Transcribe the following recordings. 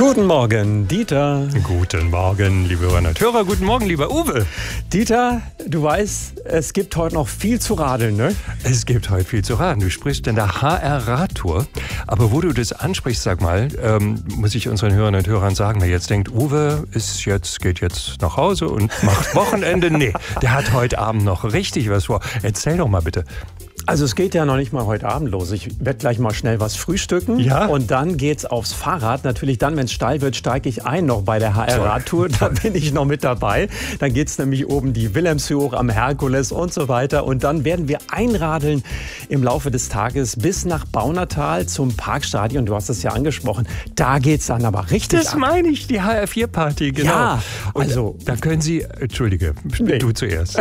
Guten Morgen, Dieter. Guten Morgen, liebe Hörerinnen und Hörer. Guten Morgen, lieber Uwe. Dieter, du weißt, es gibt heute noch viel zu radeln, ne? Es gibt heute viel zu radeln. Du sprichst in der HR-Radtour. Aber wo du das ansprichst, sag mal, muss ich unseren Hörerinnen und Hörern sagen, wer jetzt denkt, Uwe geht jetzt nach Hause und macht Wochenende. Nee, der hat heute Abend noch richtig was vor. Erzähl doch mal bitte. Also es geht ja noch nicht mal heute Abend los. Ich werde gleich mal schnell was frühstücken. Ja? Und dann geht's aufs Fahrrad. Natürlich dann, wenn es steil wird, steige ich ein noch bei der HR-Radtour. Da bin ich noch mit dabei. Dann geht's nämlich oben die Wilhelmshöhe hoch am Herkules und so weiter. Und dann werden wir einradeln im Laufe des Tages bis nach Baunatal zum Parkstadion. Du hast es ja angesprochen. Da geht's dann aber richtig Das ab. meine ich, die HR4-Party, genau. Ja, und also da können Sie, entschuldige, Nee. du zuerst.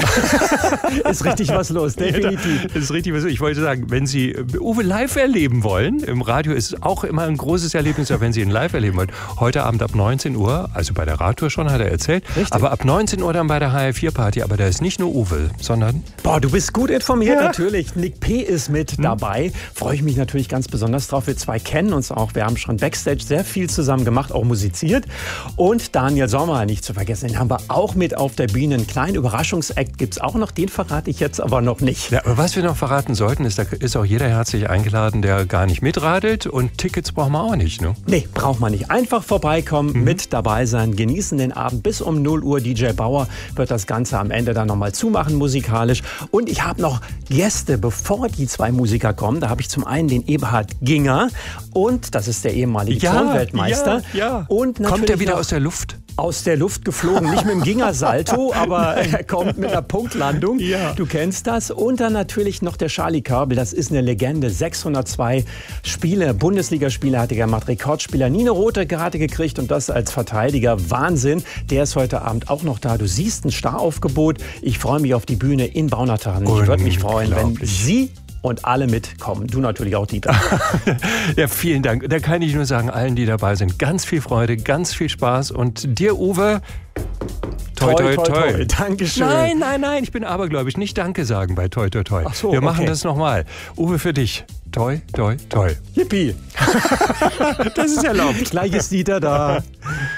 ist richtig was los, definitiv. Das ist richtig. Ich wollte sagen, wenn Sie Uwe live erleben wollen, im Radio ist es auch immer ein großes Erlebnis, aber wenn Sie ihn live erleben wollen, heute Abend ab 19 Uhr, also bei der Radtour schon, hat er erzählt, Richtig. aber ab 19 Uhr dann bei der HR4-Party, aber da ist nicht nur Uwe, sondern... Boah, du bist gut informiert, Ja. natürlich. Nick P. ist mit dabei. Freue ich mich natürlich ganz besonders drauf. Wir zwei kennen uns auch. Wir haben schon Backstage sehr viel zusammen gemacht, auch musiziert. Und Daniel Sommer, nicht zu vergessen, den haben wir auch mit auf der Bühne. Einen kleinen Überraschungsakt gibt es auch noch. Den verrate ich jetzt aber noch nicht. Ja, aber was wir noch verraten sollten, ist, da ist auch jeder herzlich eingeladen, der gar nicht mitradelt, und Tickets brauchen wir auch nicht, ne? Nee, braucht man nicht. Einfach vorbeikommen, mit dabei sein, genießen den Abend bis um 0 Uhr. DJ Bauer wird das Ganze am Ende dann nochmal zumachen musikalisch. Und ich habe noch Gäste, bevor die zwei Musiker kommen. Da habe ich zum einen den Eberhard Ginger und das ist der ehemalige Turnweltmeister. ja. Und natürlich Kommt er wieder noch aus der Luft? aus der Luft geflogen, nicht mit dem Ginger-Salto, aber er kommt mit einer Punktlandung. Ja. Du kennst das. Und dann natürlich noch der Charlie Körbel, das ist eine Legende. 602 Spiele, Bundesligaspiele hat er gemacht, Rekordspieler. Nie eine rote Karte gekriegt und das als Verteidiger. Wahnsinn. Der ist heute Abend auch noch da. Du siehst ein Staraufgebot. Ich freue mich auf die Bühne in Baunatal. Ich würde mich freuen, wenn Unglaublich. Sie und alle mitkommen. Du natürlich auch, Dieter. Ja, vielen Dank. Da kann ich nur sagen, allen, die dabei sind, ganz viel Freude, ganz viel Spaß. Und dir, Uwe, toi, toi, toi. Dankeschön. Nein, ich bin abergläubisch. Nicht Danke sagen bei toi, toi, toi. Ach so, Wir machen okay. das nochmal. Uwe, für dich. Toi, toi, toi. Yippie. Das ist erlaubt. Gleich ist Dieter da.